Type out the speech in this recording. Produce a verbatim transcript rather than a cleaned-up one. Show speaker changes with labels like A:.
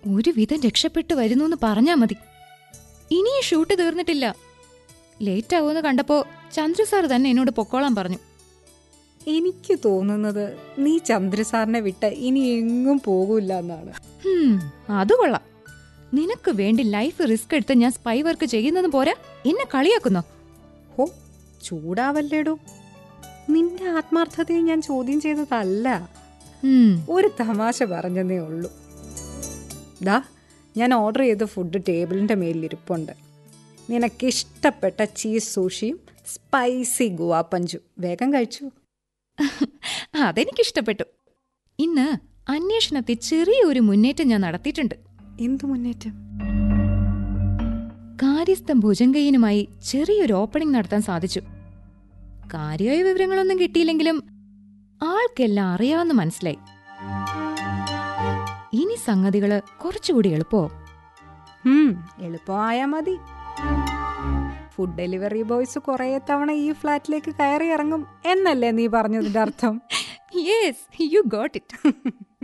A: ഒരുവിധം രക്ഷപ്പെട്ടു വരുന്നു പറഞ്ഞാ മതി. ഇനിയും ഷൂട്ട് തീർന്നിട്ടില്ല. ലേറ്റ് ആവുമെന്ന് കണ്ടപ്പോ ചന്ദ്രു സാർ തന്നെ എന്നോട് പൊക്കോളാൻ പറഞ്ഞു.
B: എനിക്ക് തോന്നുന്നത് നീ ചന്ദ്രസാറിനെ വിട്ട് ഇനി എങ്ങും പോകൂല്ല എന്നാണ്.
A: അത് കൊള്ളാം. നിനക്ക് വേണ്ടി ലൈഫ് റിസ്ക് എടുത്ത് ഞാൻ സ്പൈ വർക്ക് ചെയ്യുന്നത് പോരാ എന്നെ കളിയാക്കുന്നോ?
B: ഹോ, ചൂടാവല്ലേടോ. നിന്റെ ആത്മാർത്ഥതയെ ഞാൻ ചോദ്യം ചെയ്തതല്ല, ഒരു തമാശ പറഞ്ഞതേ ഉള്ളൂ. ദാ, ഞാൻ ഓർഡർ ചെയ്ത ഫുഡ് ടേബിളിന്റെ മേലിരിപ്പുണ്ട്. നിനക്കിഷ്ടപ്പെട്ട ചീസ് സൂഷിയും സ്പൈസി ഗുവാപ്പഞ്ചും. വേഗം കഴിച്ചു.
A: അതെനിക്കിഷ്ടപ്പെട്ടു. ഇന്ന് അന്വേഷണത്തിൽ ചെറിയൊരു മുന്നേറ്റം ഞാൻ നടത്തിയിട്ടുണ്ട്.
B: എന്തു മുന്നേറ്റം?
A: കാര്യസ്ഥ ഭുജങ്കയ്യനുമായി ചെറിയൊരു ഓപ്പണിംഗ് നടത്താൻ സാധിച്ചു. കാര്യമായ വിവരങ്ങളൊന്നും കിട്ടിയില്ലെങ്കിലും ആൾക്കെല്ലാം അറിയാമെന്ന് മനസ്സിലായി. ഇനി സംഗതികള് കുറച്ചുകൂടി എളുപ്പമാവും.
B: എളുപ്പമായാ മതി. ഫുഡ് ഡെലിവറി ബോയ്സ് കുറെ തവണ ഈ ഫ്ലാറ്റിലേക്ക് കയറി ഇറങ്ങും എന്നല്ലേ നീ പറഞ്ഞതിന്റെ അർത്ഥം?
A: Yes, you got it.